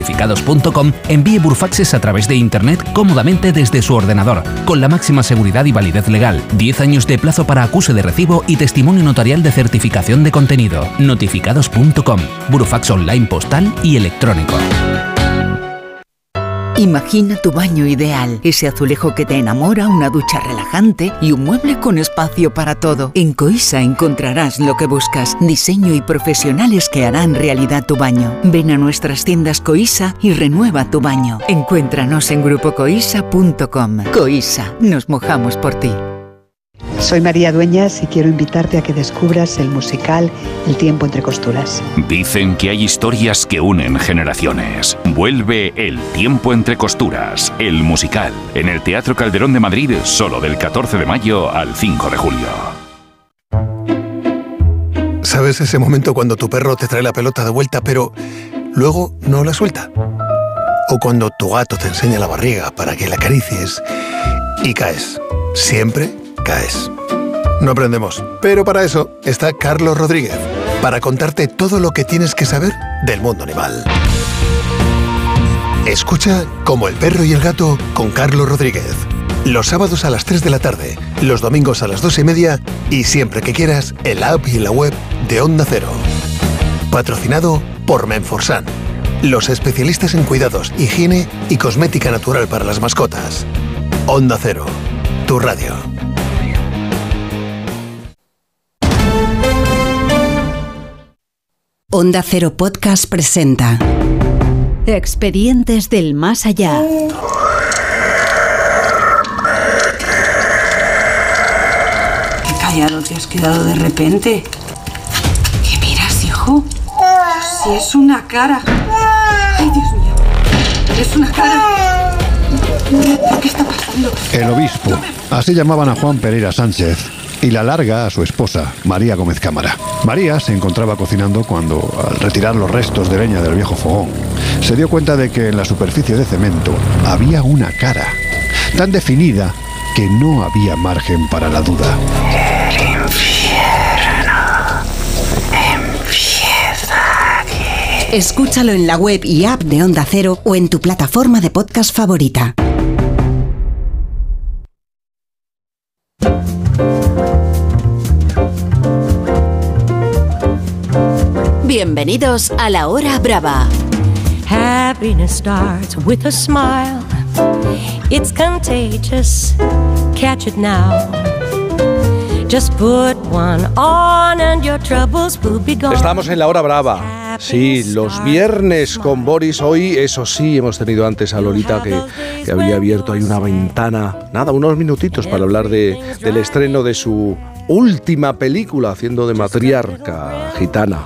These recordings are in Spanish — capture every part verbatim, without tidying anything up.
Certificados punto com envíe burofaxes a través de Internet cómodamente desde su ordenador, con la máxima seguridad y validez legal, diez años de plazo para acuse de recibo y testimonio notarial de certificación de contenido. Notificados punto com, burofax online postal y electrónico. Imagina tu baño ideal, ese azulejo que te enamora, una ducha relajante y un mueble con espacio para todo. En Coisa encontrarás lo que buscas, diseño y profesionales que harán realidad tu baño. Ven a nuestras tiendas Coisa y renueva tu baño. Encuéntranos en grupo coisa punto com. Coisa, nos mojamos por ti. Soy María Dueñas y quiero invitarte a que descubras el musical El tiempo entre costuras. Dicen que hay historias que unen generaciones. Vuelve El tiempo entre costuras, el musical, en el Teatro Calderón de Madrid, solo del catorce de mayo al cinco de julio. ¿Sabes ese momento cuando tu perro te trae la pelota de vuelta, pero luego no la suelta? O cuando tu gato te enseña la barriga para que la acaricies y caes. Siempre caes. No aprendemos, pero para eso está Carlos Rodríguez, para contarte todo lo que tienes que saber del mundo animal. Escucha Como el perro y el gato con Carlos Rodríguez. Los sábados a las tres de la tarde, los domingos a las dos y media y siempre que quieras en la app y en la web de Onda Cero. Patrocinado por Menforsan, los especialistas en cuidados, higiene y cosmética natural para las mascotas. Onda Cero, tu radio. Onda Cero Podcast presenta Expedientes del Más Allá. Qué callado te has quedado de repente. ¿Qué miras, hijo? Si es una cara. Ay, Dios mío. Es una cara. ¿Qué está pasando? El obispo. Así llamaban a Juan Pereira Sánchez. Y la larga a su esposa, María Gómez Cámara. María se encontraba cocinando cuando, al retirar los restos de leña del viejo fogón, se dio cuenta de que en la superficie de cemento había una cara, tan definida que no había margen para la duda. El infierno empieza aquí. Escúchalo en la web y app de Onda Cero o en tu plataforma de podcast favorita. Bienvenidos a La Hora Brava. Happiness starts with a smile. It's contagious. Catch it now. Just put one on and your troubles will be gone. Estamos en La Hora Brava. Sí, los viernes con Boris. Hoy, eso sí, hemos tenido antes a Lolita que, que había abierto ahí una ventana. Nada, unos minutitos para hablar de, del estreno de su última película, haciendo de matriarca gitana.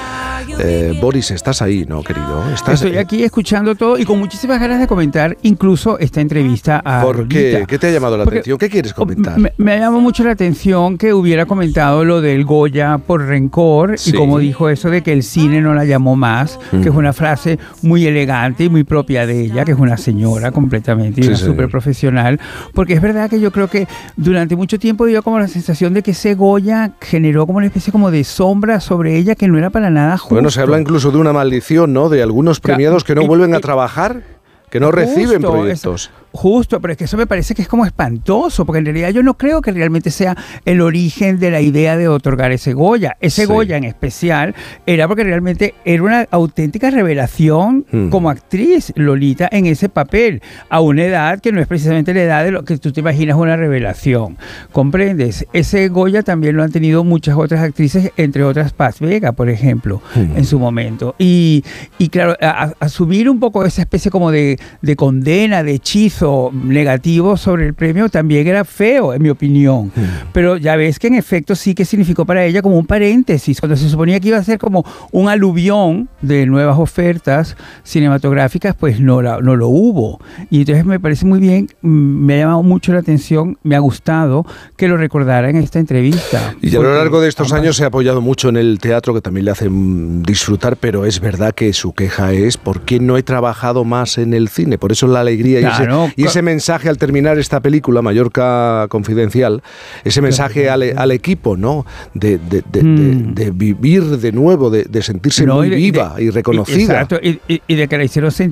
Eh, Boris, estás ahí, ¿no, querido? ¿Estás Estoy aquí escuchando todo y con muchísimas ganas de comentar incluso esta entrevista a ¿Por qué? Lolita. ¿Qué te ha llamado la Porque atención? ¿Qué quieres comentar? Me, me llamó mucho la atención que hubiera comentado lo del Goya por rencor, sí, y como dijo eso de que el cine no la llamó más, mm. que es una frase muy elegante y muy propia de ella, que es una señora completamente y sí, una súper profesional, porque es verdad que yo creo que durante mucho tiempo dio como la sensación de que ese Goya generó como una especie como de sombra sobre ella que no era para nada justo. Bueno, se habla incluso de una maldición, ¿no? De algunos premiados que no vuelven a trabajar, que no reciben proyectos. Justo, pero es que eso me parece que es como espantoso, porque en realidad yo no creo que realmente sea el origen de la idea de otorgar ese Goya. Ese sí. Goya en especial era porque realmente era una auténtica revelación mm. como actriz, Lolita, en ese papel, a una edad que no es precisamente la edad de lo que tú te imaginas una revelación. ¿Comprendes? Ese Goya también lo han tenido muchas otras actrices, entre otras Paz Vega, por ejemplo, mm. en su momento. Y, y claro, a, a, asumir un poco esa especie como de, de condena, de hechizo negativo sobre el premio también era feo, en mi opinión. Mm. Pero ya ves que en efecto sí que significó para ella como un paréntesis, cuando se suponía que iba a ser como un aluvión de nuevas ofertas cinematográficas, pues no, la, no lo hubo. Y entonces me parece muy bien, me ha llamado mucho la atención, me ha gustado que lo recordara en esta entrevista. Y a lo largo de estos años se ha apoyado mucho en el teatro, que también le hace disfrutar, pero es verdad que su queja es ¿por qué no he trabajado más en el cine? Por eso la alegría claro. y ese Y ese mensaje al terminar esta película, Mallorca Confidencial, ese mensaje al, al equipo, ¿no? De, de, de, mm. de, de vivir de nuevo, de, de sentirse no, muy y de, viva de, y reconocida. Exacto, y, y de que la hicieron sentir